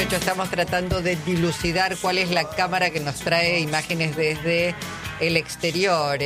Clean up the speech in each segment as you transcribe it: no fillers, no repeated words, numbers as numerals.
hecho estamos tratando de dilucidar cuál es la cámara que nos trae imágenes desde el exterior,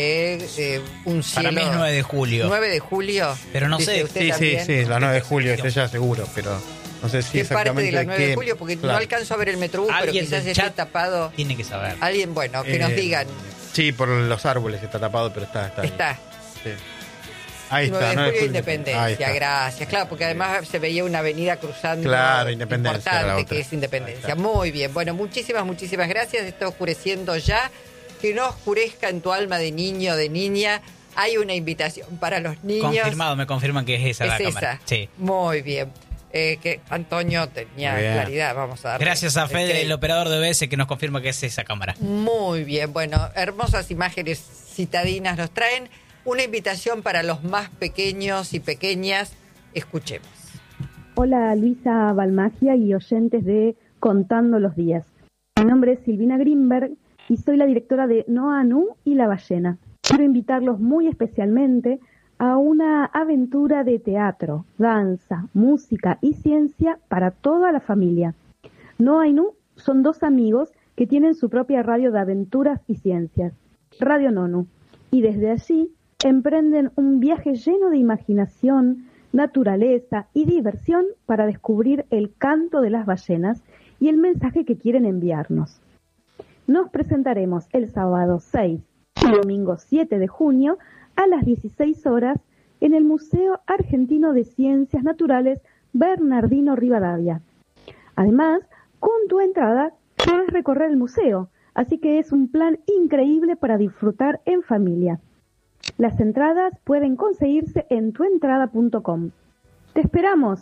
un cielo. Para mí es 9 de julio. 9 de julio. Pero no ¿Dice sé. usted Sí, también? la 9 de julio, estoy ya seguro, pero no sé si ¿Qué parte exactamente de la 9 de julio? Porque claro. no alcanzo a ver el Metrobús, pero Alguien quizás del esté chat tapado. Tiene que saber. Alguien, bueno, que nos digan. Sí, por los árboles está tapado, pero está ahí. Está. Sí. Ahí 9 está, de 9 julio, Ahí Independencia, está. gracias. Claro, porque además se veía una avenida cruzando. Claro, Independencia era la importante, otra. que es Independencia. Ahí está. Muy bien. Bueno, muchísimas gracias. Está oscureciendo ya. Que no oscurezca en tu alma de niño, de niña. Hay una invitación para los niños. Confirmado, me confirman que es esa la Es cámara. esa. Sí. Muy bien. Que Antonio tenía Muy bien. claridad. Vamos a darle Gracias a Fede, crédito. el operador de OBS, que nos confirma que es esa cámara. Muy bien, bueno, hermosas imágenes citadinas nos traen. Una invitación para los más pequeños y pequeñas. Escuchemos. Hola Luisa Balmagia y oyentes de Contando los Días. Mi nombre es Silvina Grimberg y soy la directora de Noa Nu y la Ballena. Quiero invitarlos muy especialmente a una aventura de teatro, danza, música y ciencia para toda la familia. Noa y Nu son dos amigos que tienen su propia radio de aventuras y ciencias, Radio Nonu, y desde allí emprenden un viaje lleno de imaginación, naturaleza y diversión para descubrir el canto de las ballenas y el mensaje que quieren enviarnos. Nos presentaremos el sábado 6 y domingo 7 de junio a las 16 horas en el Museo Argentino de Ciencias Naturales Bernardino Rivadavia. Además, con tu entrada puedes recorrer el museo, así que es un plan increíble para disfrutar en familia. Las entradas pueden conseguirse en tuentrada.com. ¡Te esperamos!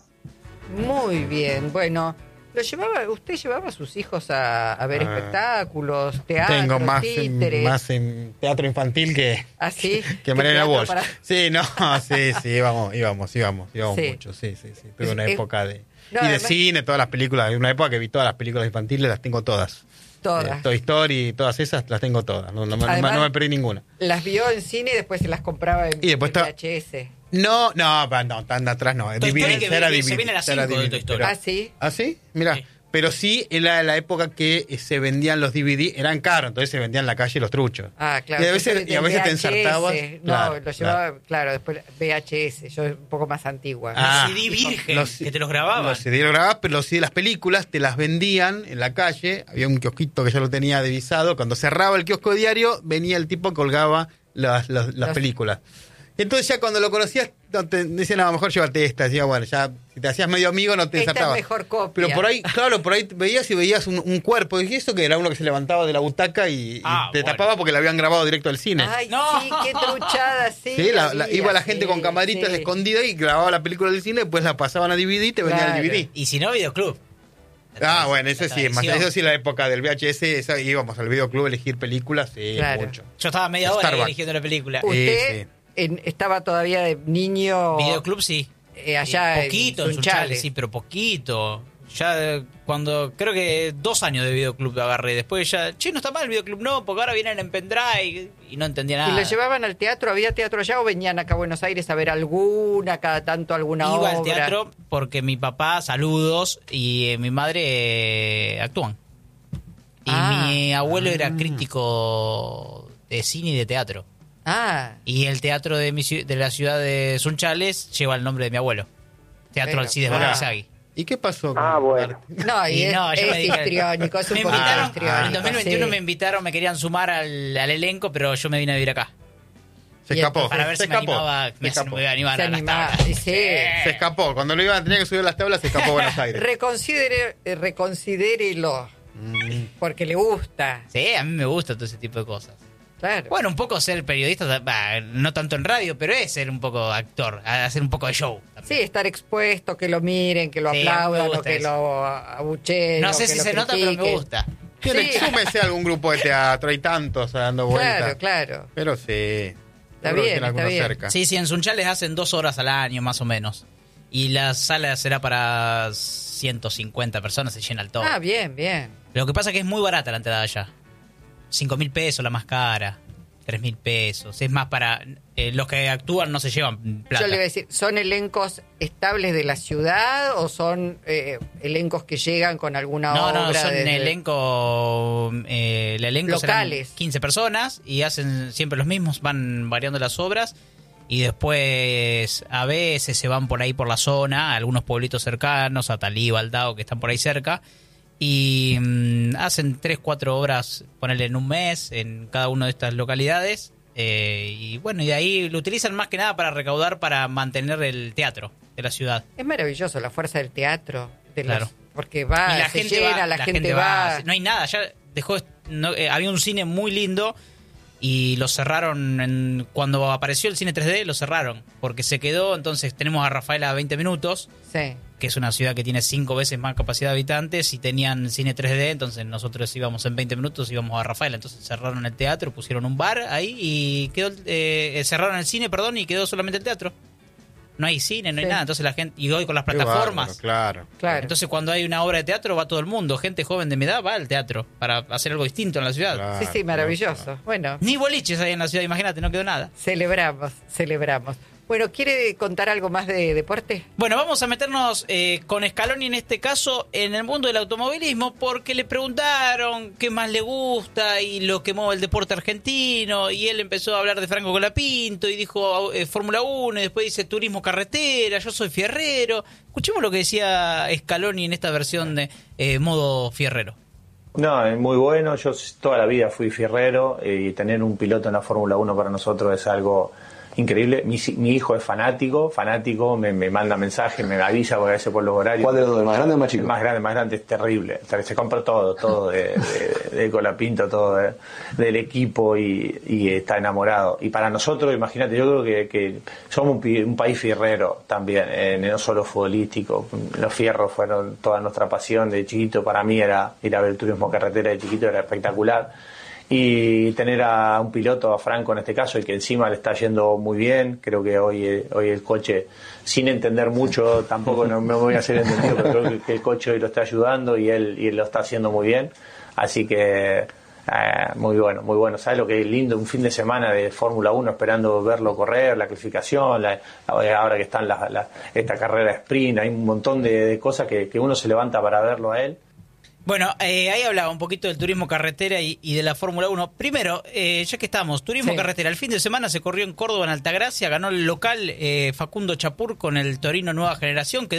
Muy bien, bueno. ¿Usted llevaba a sus hijos a ver espectáculos, teatro, Tengo más títeres? en teatro infantil que ¿Ah, sí? que Mariana teatro Walsh. para- Sí, no, sí, íbamos Sí. mucho, sí. Tuve una época de... No, y de además- cine, todas las películas. Hay una época que vi todas las películas infantiles, las tengo todas. Todas. Toy Story, todas esas las tengo todas. No Además- me perdí ninguna. Las vio en cine y después se las compraba en, Y después en está- VHS. No, tan atrás no. Toy Story DVD, que era viene- se DVD, viene a las era 5 de DVD, Toy Story. pero- ¿Ah, sí? ¿Ah, sí? Mira. Sí. Pero sí, en la época que se vendían los DVD, eran caros, entonces se vendían en la calle los truchos. Ah, claro. Y a veces, Entonces, te VHS, ensartabas. No, Claro, lo llevaba, claro, después VHS. Yo un poco más antigua. Ah, CD virgen, los- que te los grababan. Los CD los grababas, pero los CD de las películas te las vendían en la calle. Había un kiosquito que ya lo tenía divisado. Cuando cerraba el kiosco diario, venía el tipo que colgaba las películas. Entonces ya cuando lo conocías, no te decían, a lo mejor llévate esta. Decía, bueno, ya si te hacías medio amigo no te Esta es ensartabas. mejor copia. Pero por ahí, claro, por ahí veías un cuerpo. Y eso que era uno que se levantaba de la butaca y te Bueno. tapaba porque lo habían grabado directo al cine. Ay, No. sí, qué truchada, sí. Sí, había, iba la gente sí, con camaritas sí. escondidas y grababa la película del cine, después la pasaban a DVD y te venía Claro. el DVD. Y si no, videoclub. Ah, bueno, eso sí, más Televisión. eso sí, la época del VHS, íbamos al videoclub a elegir películas, sí, Claro. mucho. Yo estaba media hora ahí Starbucks. eligiendo la película. Usted estaba todavía de niño Videoclub sí. allá Poquito en en Sunchales. Sunchales, sí, pero poquito. Ya cuando, creo que 2 años de videoclub agarré. Después ya, che, no está mal el videoclub, no, porque ahora vienen en pendrive y no entendía nada. ¿Y lo llevaban al teatro? ¿Había teatro allá o venían acá a Buenos Aires a ver cada tanto alguna Iba obra? al teatro porque mi papá, saludos, y mi madre actúan. Y mi abuelo era crítico de cine y de teatro. Ah, Y el teatro de la ciudad de Sunchales lleva el nombre de mi abuelo. Teatro Pero, Alcides ah. Balmazagui. ¿Y qué pasó? bueno. no, y es, no, yo es me dije- histriónico, es un Me poquito invitaron, histriónico. en 2021 sí. me invitaron, me querían sumar al elenco, pero yo me vine a vivir acá. Se Y escapó. Para ver se si me escapó. animaba, Se escapó. me iba a animar Se a las animaba, tablas. sí. Se escapó. Cuando lo iban, tenía que subir las tablas, se escapó a Buenos Aires. Reconsidérelo, porque le gusta, Sí, a mí me gusta todo ese tipo de cosas. claro. Bueno, un poco ser periodista, no tanto en radio, pero es ser un poco actor, hacer un poco de show. Sí, estar expuesto, que lo miren, que lo Sí, a mí me aplaudan o gusta que eso. lo abucheen. No o sé que si lo se nota, pero me critiquen. gusta. Tiene, Sí. súmese a algún grupo de teatro, hay tantos dando vueltas. Claro, claro. Pero sí. Está seguro que bien, tiene alguno está bien. cerca. Sí, en Sunchales hacen 2 horas al año, más o menos. Y la sala será para 150 personas, se llena el todo. Ah, bien, bien. Lo que pasa es que es muy barata la entrada allá. 5.000 pesos la más cara. 3.000 pesos. Es más para... los que actúan no se llevan plata. Yo le voy a decir, ¿son elencos estables de la ciudad o son elencos que llegan con alguna obra? No, son elenco... el elenco locales. Serán 15 personas y hacen siempre los mismos, van variando las obras y después a veces se van por ahí por la zona, a algunos pueblitos cercanos, a Talí, Baldao, que están por ahí cerca, y hacen 3-4 obras, ponerle en un mes, en cada una de estas localidades. Y bueno, y de ahí lo utilizan más que nada para recaudar, para mantener el teatro de la ciudad. Es maravilloso la fuerza del teatro. Claro. Porque va, y la se gente llena, va, la gente va. No hay nada, ya dejó... había un cine muy lindo y lo cerraron cuando apareció el cine 3D, lo cerraron porque se quedó. Entonces tenemos a Rafaela a 20 minutos, Sí. que es una ciudad que tiene 5 veces más capacidad de habitantes, y tenían cine 3D, entonces nosotros íbamos en 20 minutos, íbamos a Rafaela. Entonces cerraron el teatro, pusieron un bar ahí y quedó cerraron el cine, perdón, y quedó solamente el teatro. No hay cine, no hay nada. Entonces la gente, y hoy con las plataformas, Qué bárbaro, claro. entonces cuando hay una obra de teatro va todo el mundo, gente joven de mi edad va al teatro para hacer algo distinto en la ciudad. Claro, Sí, maravilloso. claro. Bueno, Ni boliches hay en la ciudad, imagínate, no quedó nada. celebramos. Bueno, ¿quiere contar algo más de deporte? Bueno, vamos a meternos con Scaloni en este caso en el mundo del automovilismo, porque le preguntaron qué más le gusta y lo que mueve el deporte argentino, y él empezó a hablar de Franco Colapinto y dijo Fórmula 1, y después dice turismo carretera, yo soy fierrero. Escuchemos lo que decía Scaloni en esta versión de modo fierrero. No, es muy bueno. Yo toda la vida fui fierrero y tener un piloto en la Fórmula 1 para nosotros es algo increíble. Mi hijo es fanático, me manda mensajes, me avisa porque a veces por los horarios. ¿Cuál de los dos, el más grande o el más chico? El más grande es terrible. O sea, se compra todo de Colapinto, todo del equipo y está enamorado. Y para nosotros, imagínate, yo creo que somos un país fierrero también, no solo futbolístico. Los fierros fueron toda nuestra pasión de chiquito. Para mí era ir a ver el turismo carretera de chiquito, era espectacular. Y tener a un piloto, a Franco en este caso, y que encima le está yendo muy bien. Creo que hoy el coche, sin entender mucho, tampoco no me voy a hacer entendido, pero creo que el coche hoy lo está ayudando y él lo está haciendo muy bien. Así que muy bueno, muy bueno. ¿Sabes lo que es lindo? Un fin de semana de Fórmula 1 esperando verlo correr, la clasificación, ahora que están esta carrera sprint, hay un montón de cosas que uno se levanta para verlo a él. Bueno, ahí hablaba un poquito del turismo carretera y de la Fórmula 1. Primero, ya que estamos, turismo carretera. El fin de semana se corrió en Córdoba, en Altagracia, ganó el local Facundo Chapur con el Torino Nueva Generación, quedó